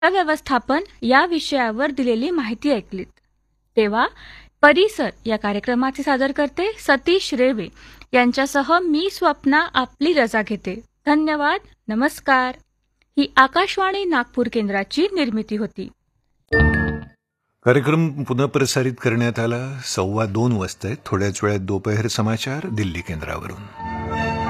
व्यवस्थापन या विषयावर दिलेली माहिती ऐकलीत. तेव्हा परिसर या कार्यक्रमाचे सादरकर्ते सतीश रेवे यांच्यासह मी स्वप्ना आपली रजा घेते. धन्यवाद. नमस्कार. ही आकाशवाणी नागपूर केंद्राची निर्मिती होती. कार्यक्रम पुनःप्रसारित करण्यात आला 2:15 वाजता. थोड्याच वेळात दोपहर समाचार दिल्ली केंद्रावरून.